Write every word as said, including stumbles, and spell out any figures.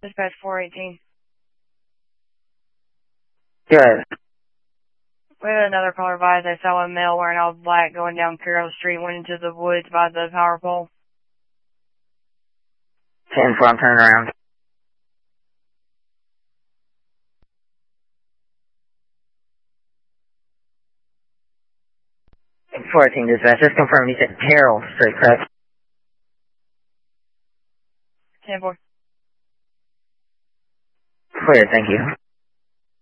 Dispatch four eighteen. Good. We had another caller advised they saw a male wearing all black going down Carroll Street, went into the woods by the power pole. ten four, I'm turning around. fourteen dispatch, just confirm you said Carroll Street, correct? ten four. Clear, thank you.